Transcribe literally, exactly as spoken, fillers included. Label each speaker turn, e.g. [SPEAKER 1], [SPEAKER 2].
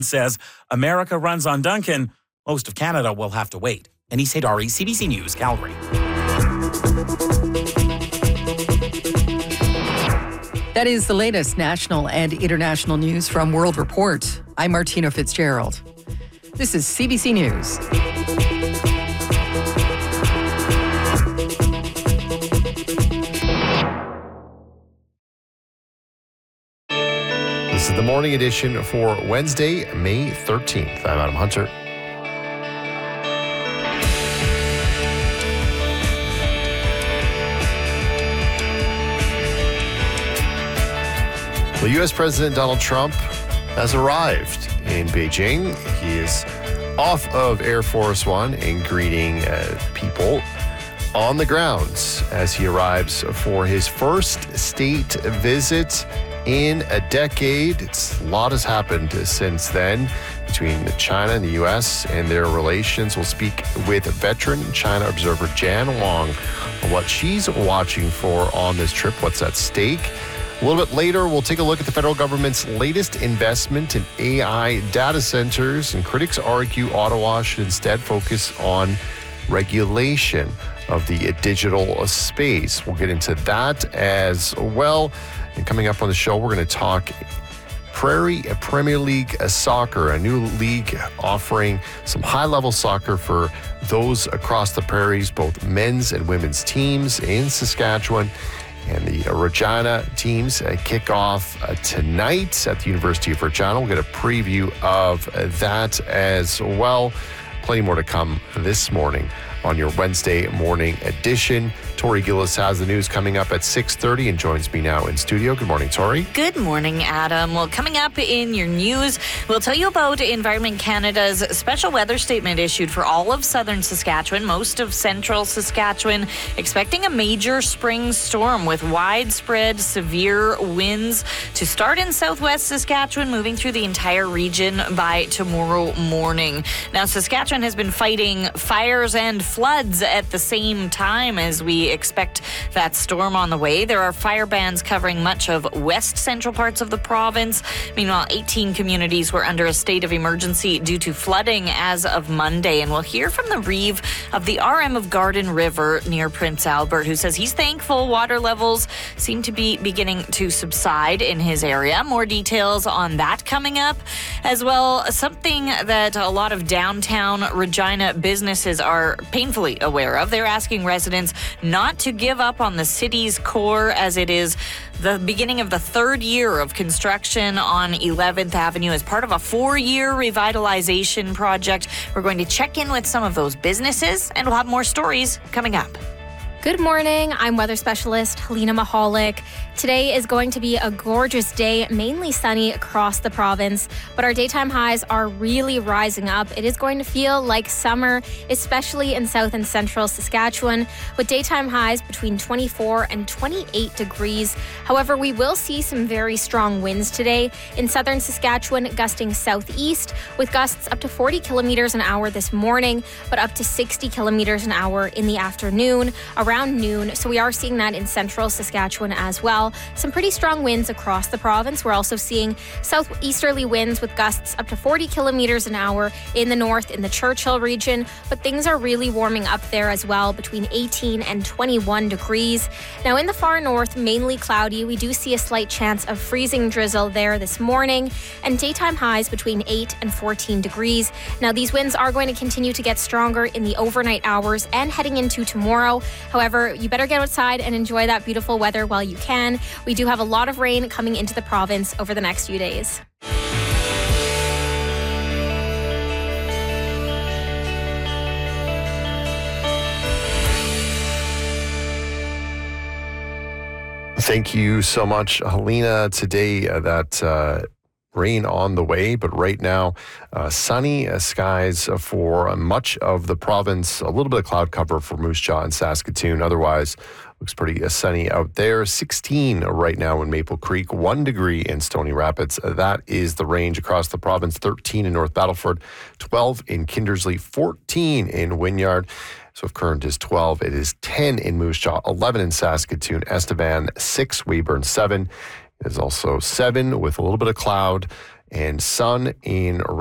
[SPEAKER 1] says America runs on Duncan. Most of Canada will have to wait. Anis Haydari, C B C News, Calgary.
[SPEAKER 2] That is the latest national and international news from World Report. I'm Martina Fitzgerald. This is C B C News.
[SPEAKER 3] This is the morning edition for Wednesday, May thirteenth. I'm Adam Hunter. Well, U S President Donald Trump has arrived in Beijing. He is off of Air Force One and greeting uh, people on the grounds as he arrives for his first state visit in a decade. It's, a lot has happened since then between China and the U S and their relations. We'll speak with veteran China observer Jan Wong on what she's watching for on this trip, what's at stake. A little bit later, we'll take a look at the federal government's latest investment in A I data centers, and critics argue Ottawa should instead focus on regulation of the digital space. We'll get into that as well. And coming up on the show, we're going to talk Prairie Premier League Soccer, a new league offering some high-level soccer for those across the prairies, both men's and women's teams in Saskatchewan. And the Regina teams uh, kick off uh, tonight at the University of Regina. We'll get a preview of uh, that as well. Plenty more to come this morning on your Wednesday morning edition. Tori Gillis has the news coming up at six thirty and joins me now in studio. Good morning, Tori.
[SPEAKER 4] Good morning, Adam. Well, coming up in your news, we'll tell you about Environment Canada's special weather statement issued for all of southern Saskatchewan, most of central Saskatchewan, expecting a major spring storm with widespread severe winds to start in southwest Saskatchewan, moving through the entire region by tomorrow morning. Now, Saskatchewan has been fighting fires and floods at the same time as we expect that storm on the way. There are fire bans covering much of west central parts of the province. Meanwhile, eighteen communities were under a state of emergency due to flooding as of Monday. And we'll hear from the reeve of the R M of Garden River near Prince Albert, who says he's thankful water levels seem to be beginning to subside in his area. More details on that coming up, as well as something that a lot of downtown Regina businesses are painfully aware of. They're asking residents not to give up on the city's core, as it is the beginning of the third year of construction on eleventh Avenue as part of a four-year revitalization project. We're going to check in with some of those businesses, and we'll have more stories coming up.
[SPEAKER 5] Good morning. I'm weather specialist Helena Mahalik. Today is going to be a gorgeous day, mainly sunny across the province, but our daytime highs are really rising up. It is going to feel like summer, especially in south and central Saskatchewan, with daytime highs between twenty-four and twenty-eight degrees. However, we will see some very strong winds today in southern Saskatchewan, gusting southeast with gusts up to forty kilometers an hour this morning, but up to sixty kilometers an hour in the afternoon, around noon. So we are seeing that in central Saskatchewan as well. Some pretty strong winds across the province. We're also seeing southeasterly winds with gusts up to forty kilometers an hour in the north in the Churchill region, but things are really warming up there as well, between eighteen and twenty-one degrees. Now in the far north, mainly cloudy. We do see a slight chance of freezing drizzle there this morning, and daytime highs between eight and fourteen degrees. Now these winds are going to continue to get stronger in the overnight hours and heading into tomorrow. However, you better get outside and enjoy that beautiful weather while you can. We do have a lot of rain coming into the province over the next few days.
[SPEAKER 3] Thank you so much, Helena. Today, uh, that uh, rain on the way, but right now, uh, sunny uh, skies for much of the province. A little bit of cloud cover for Moose Jaw and Saskatoon. Otherwise, looks pretty uh, sunny out there. sixteen right now in Maple Creek, one degree in Stony Rapids. Uh, that is the range across the province. thirteen in North Battleford, twelve in Kindersley, fourteen in Wynyard. So if current is twelve, it is ten in Moose Jaw, eleven in Saskatoon, Estevan, six, Weyburn, seven. It is also seven with a little bit of cloud and sun in